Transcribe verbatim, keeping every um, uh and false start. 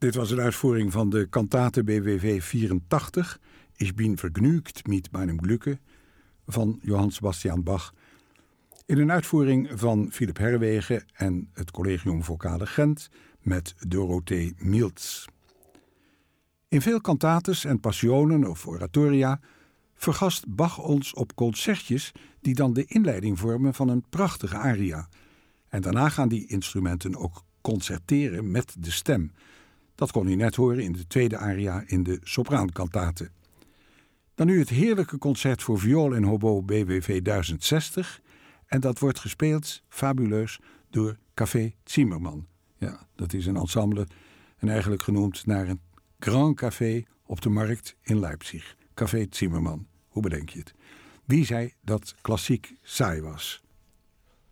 Dit was een uitvoering van de kantate B W V vierentachtig, Ich bin vergnügt mit meinem Glücke, van Johann Sebastian Bach, in een uitvoering van Philip Herwegen en het Collegium Vocale Gent met Dorothee Milts. In veel kantates en passionen of oratoria vergast Bach ons op concertjes die dan de inleiding vormen van een prachtige aria. En daarna gaan die instrumenten ook concerteren met de stem. Dat kon u net horen in de tweede aria in de sopraankantate. Dan nu het heerlijke concert voor viool en hobo B W V duizend zestig. En dat wordt gespeeld, fabuleus, door Café Zimmermann. Ja, dat is een ensemble en eigenlijk genoemd naar een Grand Café op de markt in Leipzig. Café Zimmermann, hoe bedenk je het? Wie zei dat klassiek saai was?